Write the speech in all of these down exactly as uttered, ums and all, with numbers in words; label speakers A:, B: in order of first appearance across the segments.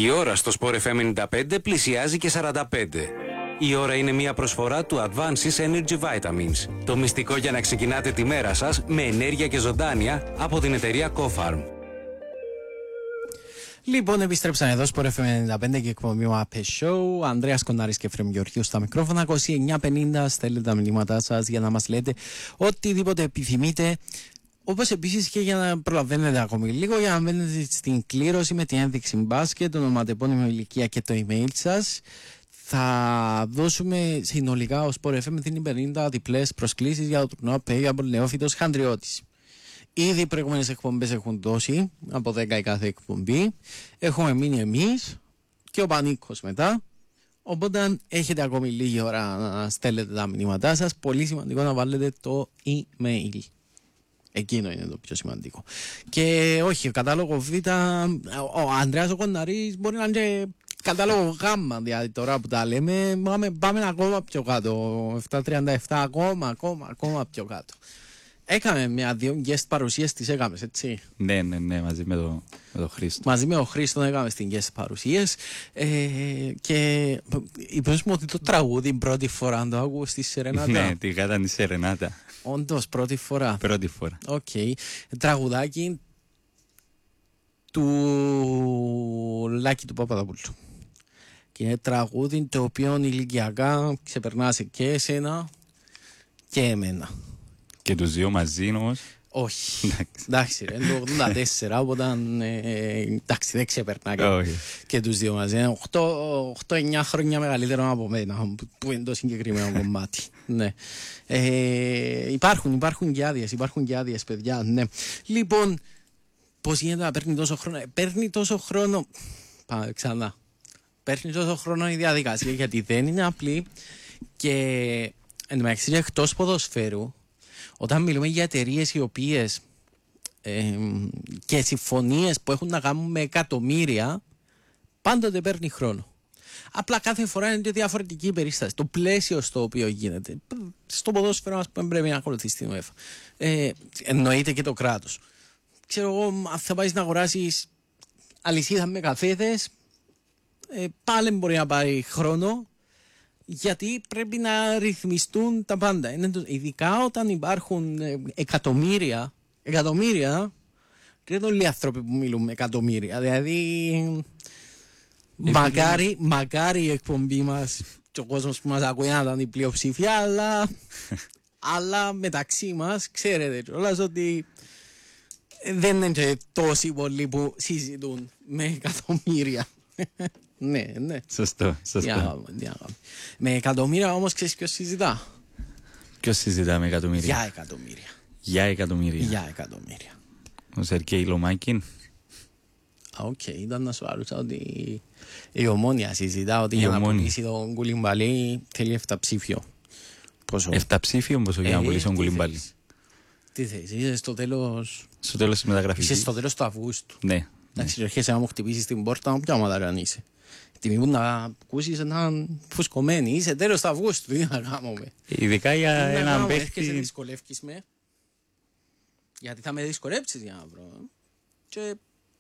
A: Η ώρα στο Sport εφ εμ ενενήντα πέντε πλησιάζει και σαράντα πέντε. Η ώρα είναι μια προσφορά του Advances Energy Vitamins. Το μυστικό για να ξεκινάτε τη μέρα σας με ενέργεια και ζωντάνια από την εταιρεία Cofarm.
B: Λοιπόν, επιστρέψαμε εδώ στο Sport εφ εμ ενενήντα πέντε και εκπομπή Mapes Show. Ανδρέας Κοντάρης και Εφραίμ Γεωργίου στα μικρόφωνα. είκοσι εννιά πενήντα στέλνετε τα μηνύματά σας για να μας λέτε οτιδήποτε επιθυμείτε. Όπως επίσης και για να προλαβαίνετε ακόμη λίγο, για να μπαίνετε στην κλήρωση με την ένδειξη μπάσκετ, το ονοματεπώνυμο, ηλικία και το email σας. Θα δώσουμε συνολικά ως Sport εφ εμ την πενήντα διπλές προσκλήσεις για το τουρνουά Payable Νεόφυτος Χαντριώτης. Ήδη οι προηγούμενες εκπομπές έχουν δώσει από δέκα η κάθε εκπομπή. Έχουμε μείνει εμείς και ο Πανίκος μετά. Οπότε αν έχετε ακόμη λίγη ώρα να στέλνετε τα μηνύματά σας, πολύ σημαντικό να βάλετε το email. Εκείνο είναι το πιο σημαντικό. Και όχι, κατάλογο Β, ο Ανδρέας ο Κονταρής μπορεί να είναι και κατάλογο Γ, δηλαδή τώρα που τα λέμε, πάμε, πάμε ακόμα πιο κάτω. επτακόσια τριάντα επτά ακόμα, ακόμα, ακόμα πιο κάτω. Έκαμε μια-δύο guest παρουσίες, τις έκαμες, έτσι.
C: Ναι, ναι, ναι, μαζί με τον το Χρήστο.
B: Μαζί με τον Χρήστο έκαμε στην guest παρουσίες. Ε, και είπες μου ότι το τραγούδι πρώτη φορά το άκουγες στη Σερενάτα.
C: Ναι, τη γάτα τη Σερενάτα.
B: Όντως, πρώτη φορά.
C: Πρώτη φορά.
B: Οκ. Okay. Τραγουδάκι του Λάκη του Παπαδοπούλου. Και είναι τραγούδι το οποίο ηλικιακά ξεπερνά και εσένα και εμένα.
C: Και τους δύο μαζί όμως.
B: Όχι. Εντάξει, είναι το ογδόντα τέσσερα, οπότε εντάξει, δεν ξεπερνά και τους δύο μαζί. Είναι οκτώ εννιά χρόνια μεγαλύτερο από μένα, που είναι το συγκεκριμένο κομμάτι. Ναι. Ε, υπάρχουν, υπάρχουν και άδειες, υπάρχουν και άδειες, παιδιά. Ναι. Λοιπόν, πώς γίνεται να παίρνει τόσο χρόνο. Παίρνει τόσο χρόνο. Πάμε ξανά. Παίρνει τόσο χρόνο η διαδικασία, γιατί δεν είναι απλή. Και εν τω μεταξύ, εκτός ποδοσφαίρου, όταν μιλούμε για εταιρείες οι οποίες ε, και συμφωνίες που έχουν να κάνουν με εκατομμύρια, πάντοτε παίρνει χρόνο. Απλά κάθε φορά είναι και διαφορετική η περίσταση. Το πλαίσιο στο οποίο γίνεται. Στο ποδόσφαιρο, ας πούμε, πρέπει να ακολουθήσει την UEFA. Ε, εννοείται και το κράτος. Ξέρω εγώ, αν θα πάει να αγοράσεις αλυσίδα με καφέδες, ε, πάλι μπορεί να πάρει χρόνο. Γιατί πρέπει να ρυθμιστούν τα πάντα. Είναι το, ειδικά όταν υπάρχουν ε, εκατομμύρια, εκατομμύρια, και δεν είναι όλοι οι άνθρωποι που μιλούν με εκατομμύρια. Δηλαδή, μακάρι, μακάρι η εκπομπή μας και ο κόσμος που μας ακούει να ήταν η πλειοψηφία, αλλά, αλλά μεταξύ μας ξέρετε κιόλας ότι δεν είναι και τόσοι πολλοί που συζητούν με εκατομμύρια. Ναι, ναι.
C: Σωστό, σωστό.
B: Διάγαμε, διάγαμε. Με εκατομμύρια όμως ξέρεις ποιος συζητά.
C: Ποιος συζητά με εκατομμύρια.
B: Για εκατομμύρια.
C: Για εκατομμύρια.
B: Για εκατομμύρια.
C: Ο Σερκέη Λομάκιν.
B: Α, οκ, ήταν να σου άρουσα ότι η Ομόνια συζητά ότι η για ομόνια. Να πουλήσει τον Κουλιμπαλί θέλει εφταψήφιο. Πόσο?
C: Εφταψήφιο πόσο για να πουλήσει τον Κουλιμπαλί.
B: Τι θες, είσαι στο τέλος...
C: Στο τέλος της μεταγραφής.
B: Είσαι στο τέλος του Αυγούστου.
C: Ναι.
B: Εντάξει, έρχεσαι να μου χτυπήσεις την πόρτα, ποια ομάδα αν είσαι. Τιμή που να ακούσεις έναν φουσκωμένη, είσαι τέλος του Αυγούστου, τι να κάνουμε.
C: Ειδικά για έναν παίκτη.
B: Έρχεσαι δυσκολεύκεις με, γιατί θα με δυσκολέψεις για να βρω. Και,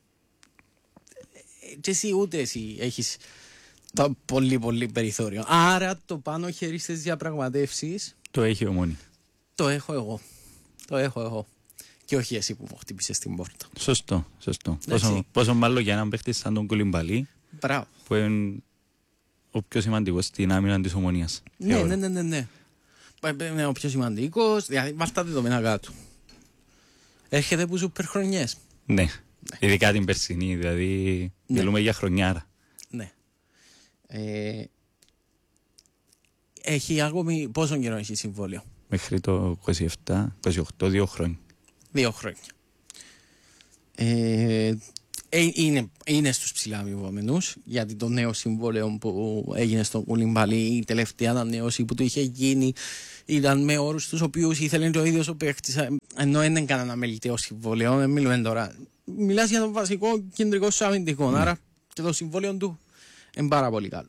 B: και εσύ ούτε εσύ έχεις το πολύ πολύ περιθώριο. Άρα το πάνω χέρι στις διαπραγματεύσεις
C: το έχει η Ομόνη.
B: Το έχω εγώ. Το έχω εγώ. Και όχι εσύ που μου χτύπησες την πόρτα.
C: Σωστό, σωστό. Πόσο, πόσο μάλλον για έναν παίχτη σαν τον Κουλιμπαλί.
B: Μπράβο.
C: Που είναι ο πιο σημαντικός στην άμυνα της Ομονίας.
B: Ναι, ναι, ναι, ναι, ναι. Είναι ο πιο σημαντικός, δηλαδή βάζ' τα δεδομένα κάτω. Έρχεται που σούπερ χρονιές.
C: Ναι, ναι. Ειδικά την περσινή, δηλαδή ναι. Μιλούμε για χρονιάρα.
B: Ναι. Ε, έχει ακόμη πόσο καιρό έχει συμβόλαιο?
C: Μέχρι το είκοσι επτά, είκοσι οκτώ, δύο χρόνια.
B: Δύο χρόνια. Ε, είναι, είναι στους ψηλά αμοιβόμενους, γιατί το νέο συμβόλαιο που έγινε στον Κουλιμπαλί, η τελευταία ανανέωση που του είχε γίνει, ήταν με όρους τους οποίους ήθελε και ο ίδιος ο παίκτης, ενώ δεν είναι κανένα μελιτέο συμβόλαιο, δεν μιλούμε τώρα. Μιλάς για τον βασικό κεντρικό σου αμυντικό, mm. άρα και το συμβόλαιο του είναι πάρα πολύ καλό.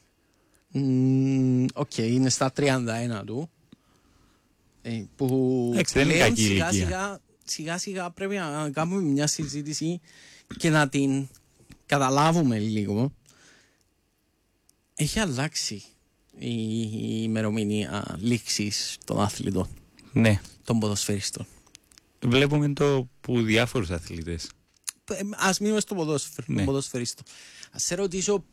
B: Οκ, mm, okay, είναι στα τριάντα ένα του. Ε, που
C: Έξε, πλέον σιγά
B: σιγά, σιγά σιγά πρέπει να κάνουμε μια συζήτηση και να την καταλάβουμε λίγο, έχει αλλάξει η, η ημερομηνία λήξης των αθλητών,
C: ναι.
B: των ποδοσφαιριστών.
C: Βλέπουμε το που διάφορους αθλητές.
B: Ας μείνουμε στο ποδόσφαιρο,
C: ναι.
B: τον ποδοσφαιριστό. Ας σε ρωτήσω,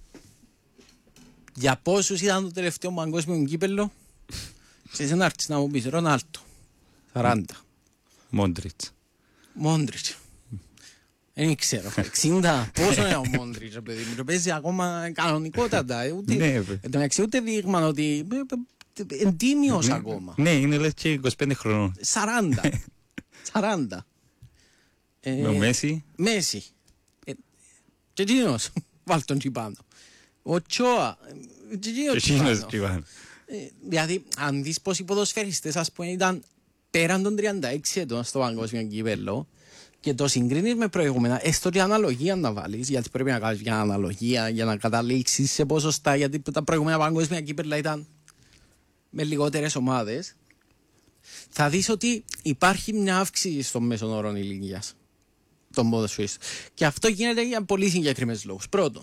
B: για πόσους ήταν το τελευταίο παγκόσμιο κύπελλο? Ξέρεις να έρθεις να μου πεις, Ρονάλντο, σαράντα.
C: Μόντριτς.
B: Μόντριτς. Δεν ξέρω, εξήντα, πόσο είναι ο Μόντριτς, παιδί μου, παίζει ακόμα κανονικότατα, ούτε, ούτε δείγμα ότι εντύμιος ακόμα.
C: Ναι, είναι λες και είκοσι πέντε χρονών.
B: σαράντα. σαράντα.
C: Με ο Μέση.
B: Μέση. Και εκείνος, βάλ' τον τσιπάνω. Ο Τσόα, και εκείνος τσιπάνω. Δηλαδή, αν δεις πως οι ποδοσφαιριστές, ας πούμε, ήταν πέραν των τριάντα έξι ετών στο παγκόσμιο κύπελλο και το συγκρίνεις με προηγούμενα, έστω και αναλογία να βάλεις, γιατί πρέπει να κάνεις μια αναλογία για να καταλήξεις σε ποσοστά, γιατί τα προηγούμενα παγκόσμια κύπελλα ήταν με λιγότερες ομάδες, θα δεις ότι υπάρχει μια αύξηση στον μέσον όρο ηλικίας των ποδοσφαιριστών. Και αυτό γίνεται για πολύ συγκεκριμένους λόγους. Πρώτον,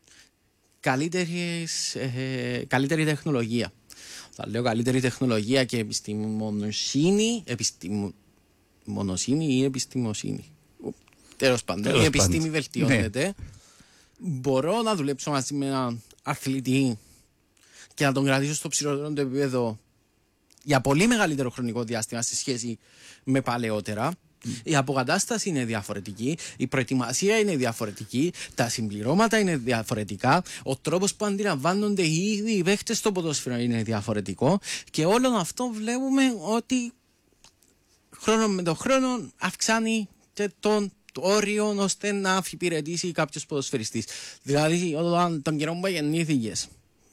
B: καλύτερης, ε, καλύτερη τεχνολογία. Θα λέω καλύτερη τεχνολογία και επιστημονοσύνη, επιστημονοσύνη ή επιστημοσύνη. Τέλος πάντων, η επιστήμη βελτιώνεται. Ναι. Μπορώ να δουλέψω μαζί με έναν αθλητή και να τον κρατήσω στο ψηλότερο του επίπεδο για πολύ μεγαλύτερο χρονικό διάστημα σε σχέση με παλαιότερα. Mm. Η αποκατάσταση είναι διαφορετική, η προετοιμασία είναι διαφορετική, τα συμπληρώματα είναι διαφορετικά, ο τρόπος που αντιλαμβάνονται ήδη οι παίχτες στο ποδόσφαιρο είναι διαφορετικό και όλο αυτό βλέπουμε ότι χρόνο με το χρόνο αυξάνει και τον όριο ώστε να αφιπηρετήσει κάποιος ποδοσφαιριστής. Δηλαδή, όταν τον καιρό που γεννήθηκες,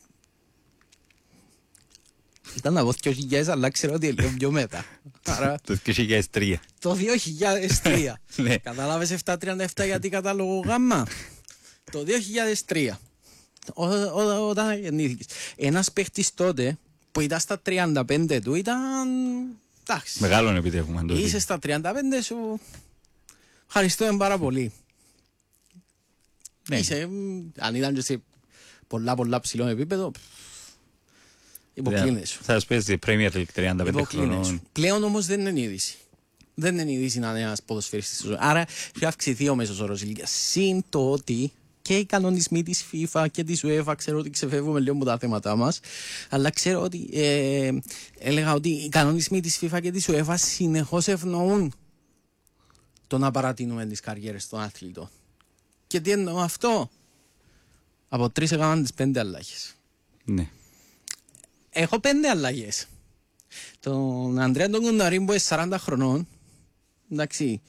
B: ήταν από δύο χιλιάδες, αλλά ξέρω ότι λίγο πιο μετά.
C: Το δύο χιλιάδες τρία.
B: Το δύο χιλιάδες τρία. Κατάλαβες επτακόσια τριάντα επτά γιατί κατάλογο γάμμα. Το δύο χιλιάδες τρία. Όταν γεννήθηκες. Ένας παίχτης τότε που ήταν στα τριάντα πέντε του ήταν...
C: Μεγάλον επιτεύγμα.
B: Είσαι στα τριάντα πέντε σου. Ευχαριστούμε πάρα πολύ. Είσαι, αν ήταν και σε πολλά πολλά ψηλό επίπεδο, υποκλίνεσαι.
C: Θα σου πες Premier League τριάντα πέντε χρονών.
B: Πλέον όμως δεν είναι είδηση. Δεν είναι είδηση να είναι ένας ποδοσφαιριστής. Άρα έχει αυξηθεί ο μέσος όρος ηλικίας. Συν το ότι και οι κανονισμοί της FIFA και της UEFA, ξέρω ότι ξεφεύγουμε λίγο από τα θέματα μας, αλλά ξέρω ότι ε, έλεγα ότι οι κανονισμοί της FIFA και της UEFA συνεχώς ευνοούν το να παρατείνουμε τις καριέρες των αθλητών. Και τι εννοώ αυτό? Από τρεις έκαναν τις πέντε αλλαγές.
C: Ναι.
B: Έχω πέντε αλλαγές. Τον Ανδρέα τον Κουνταρίν που είναι σαράντα χρονών, εντάξει,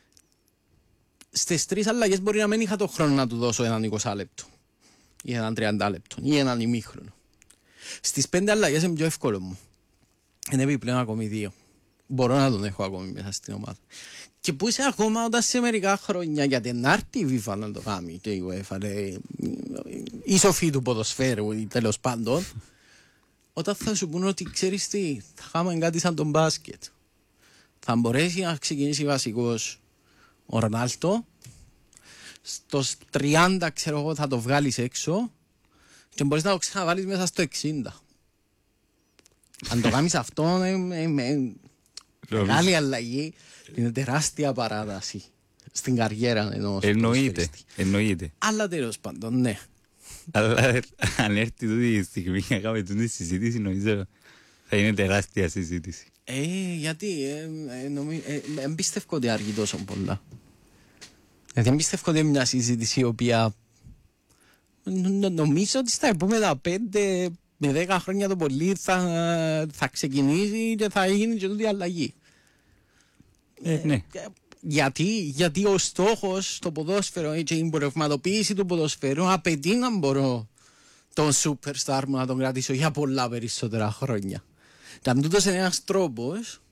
B: στις τρεις αλλαγές μπορεί να μην είχα το χρόνο να του δώσω έναν είκοσι λεπτό ή έναν τριάντα λεπτό ή έναν ημίχρονο. Στις πέντε αλλαγές είναι πιο εύκολο μου. Είναι επιπλέον ακόμη δύο. Μπορώ να τον έχω ακόμη μέσα στην ομάδα. Και που είσαι ακόμα όταν σε μερικά χρόνια, γιατί να έρθει η FIFA να το κάνει και η UEFA, η σοφή του ποδοσφαίρου ή τέλος πάντων, όταν θα σου πούνε ότι ξέρεις τι, θα κάνουμε κάτι σαν τον μπάσκετ. Θα μπορέσει να ξεκινήσει βασικός ο Ρονάλντο, στο τριάντα ξέρω εγώ θα το βγάλεις έξω και μπορείς να το ξαναβάλεις μέσα στο εξήντα. Αν το κάνεις αυτό, είναι μεγάλη αλλαγή, είναι τεράστια παράταση στην καριέρα ενός
C: ποδοσφαιριστή. Εννοείται.
B: Αλλά τέλος πάντων, ναι.
C: Αλλά αν έρθει τούτη η στιγμή να κάνουμε τούτη συζήτηση, νομίζω θα είναι τεράστια συζήτηση.
B: Ε, γιατί, δεν πιστεύω ότι αργεί τόσο πολλά. Δεν πιστεύω ότι είναι μια συζήτηση η οποία νομίζω ότι στα επόμενα πέντε με δέκα χρόνια το πολύ θα, θα ξεκινήσει και θα γίνει και τούτη αλλαγή.
C: Ε, ναι.
B: Γιατί, γιατί ο στόχος στο ποδόσφαιρο και η εμπορευματοποίηση του ποδοσφαίρου απαιτεί να μπορώ τον superstar μου να τον κρατήσω για πολλά περισσότερα χρόνια. Και αν τούτος είναι ένας τρόπος